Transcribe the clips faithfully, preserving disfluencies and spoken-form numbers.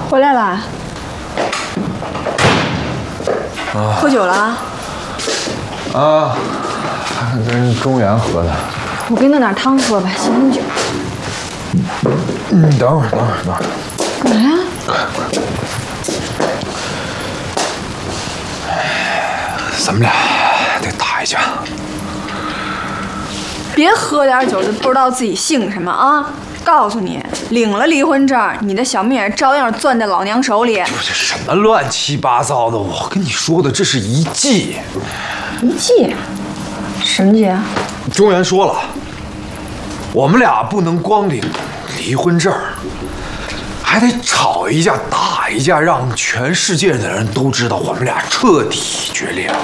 回来了。 啊， 喝酒了啊？ 啊，跟中原喝的。 我给你弄点汤喝吧，醒醒酒。 嗯，等会儿，等会儿，等会儿。 干嘛呀？ 咱们俩得打一架。 别喝点酒就不知道自己姓什么啊！告诉你，领了离婚证，你的小命照样攥在老娘手里。 这什么乱七八糟的！我跟你说的，这是一计。 一计？什么计啊？ 中原说了，我们俩不能光领离婚证，还得吵一架、打一架，让全世界的人都知道我们俩彻底决裂了。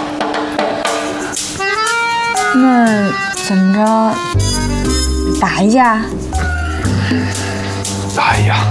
那怎么着？打一架？ 打一架。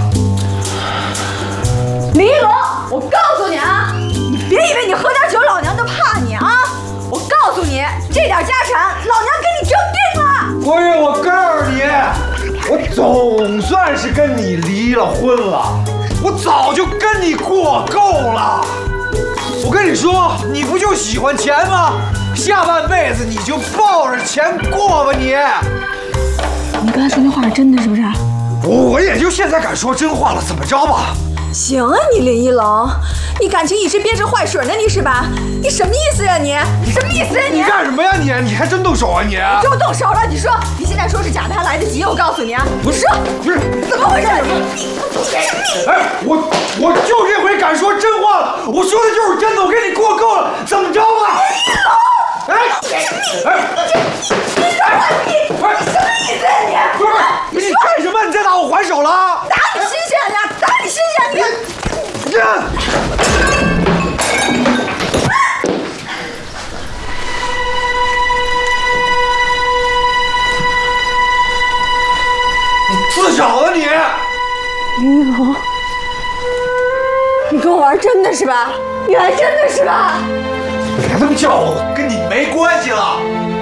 李一龙，我告诉你啊，你别以为你喝点酒，老娘就怕你啊！我告诉你，这点家产，老娘给你争定了。 国玉，我告诉你，我总算是跟你离了婚了，我早就跟你过够了。我跟你说，你不就喜欢钱吗？下半辈子你就抱着钱过吧你。 你刚才说那话是真的，是不是？ 我我也就现在敢说真话了，怎么着吧？ 行啊，你林一龙，你感情一直憋着坏水呢，你是吧？你什么意思呀你？你什么意思呀你？ 你干什么呀你？你还真动手啊你？ 就动手了，你说你现在说是假的还来得及？我告诉你啊， 不是说不是怎么回事？你你哎，我我就这回敢说真话了，我说的就是真的，我跟你过够了，怎么着吧？ 林一龙， 哎哎， 你你你什么意思呀你？ 不是你干什么？你再打我还手了？ 打你新鲜呀！打你新鲜！你这。自找的你！ 林一龙，你跟我玩真的是吧？你还真的是吧？ 别这么叫我，跟你没关系了。